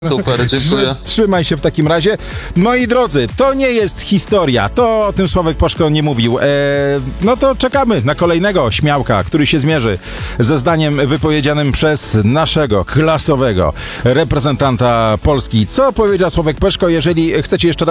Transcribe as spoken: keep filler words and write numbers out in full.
Super, dziękuję. Trzymaj się w takim razie. Moi drodzy, to nie jest historia. To o tym Sławek Peszko nie mówił. Eee, no to czekamy na kolejnego śmiałka, który się zmierzy ze zdaniem wypowiedzianym przez naszego klasowego reprezentanta Polski. Co powiedział Sławek Peszko? Jeżeli chcecie jeszcze raz